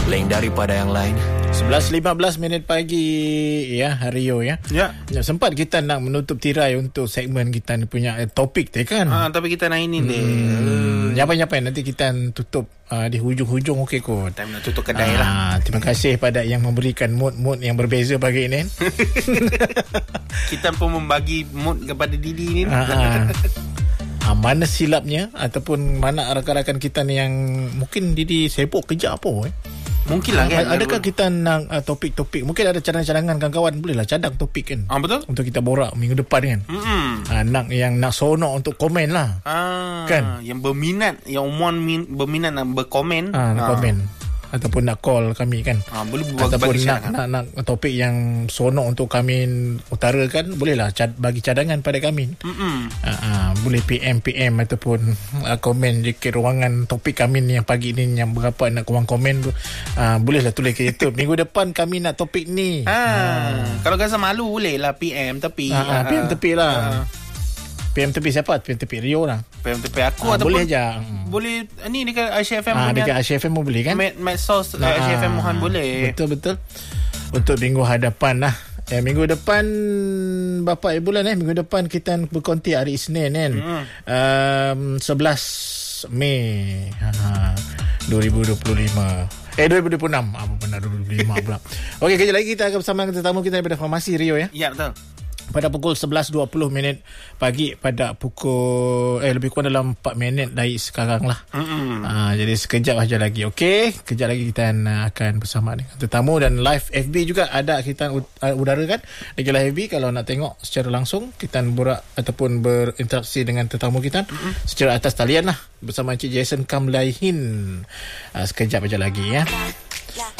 lain daripada yang lain. 11.15 minit pagi ya, Rio ya. Ya. Sempat kita nak menutup tirai untuk segmen kita punya topik tu kan. Tapi kita nak ini deh. Nyapa-nyapa nanti kita tutup di hujung-hujung okey kot. Time nak tutup kedai lah. Terima kasih pada yang memberikan mood-mood yang berbeza pagi ini. Kita pun membagi mood kepada Didi ni. Mana silapnya ataupun mana rakan-rakan kita ni yang mungkin Didi sibuk kerja apa Mungkin lah kan. Adakah kita nak topik-topik? Mungkin ada cadangan-cadangan kawan-kawan. Bolehlah cadang topik kan. Betul. Untuk kita borak minggu depan kan. Nak sonok untuk komen lah. Kan. Yang berminat, yang berminat nak berkomen. Nak komen. Ataupun nak call kami kan. Boleh ataupun nak topik yang sonok untuk kami utarakan. Bolehlah bagi cadangan pada kami. Boleh PM ataupun komen di ruangan topik kami ni yang pagi ni yang berapa nak korang komen tu. Bolehlah tulis ke YouTube. Minggu depan kami nak topik ni. Kalau rasa malu bolehlah PM tepi. PM tepi lah. PM tepi siapa? PM tepi Rio lah. PM tepi aku ataupun boleh je. Boleh ni dekat Aisyah FM punya. Dekat Aisyah FM pun boleh kan? Medsos Aisyah FM Mohan boleh. Betul. Untuk minggu hadapan lah. Minggu depan berapa bulan minggu depan kita berkonti hari Isnin kan. 11 Mei 2025. 2026. Apa benar 2025 pula. Okey, kejap lagi kita akan bersama dengan tetamu kita daripada Farmasi Rio ya. Ya, betul. Pada pukul 11.20 minit pagi pada pukul lebih kurang dalam 4 minit dari sekarang lah. Jadi sekejap aja lagi. Okey, kejap lagi kita akan bersama dengan tetamu dan live FB juga ada kita udarakan di live FB. Kalau nak tengok secara langsung kita borak ataupun berinteraksi dengan tetamu kita secara atas talian lah bersama Encik Jason Kamlaihin. Sekejap aja lagi ya.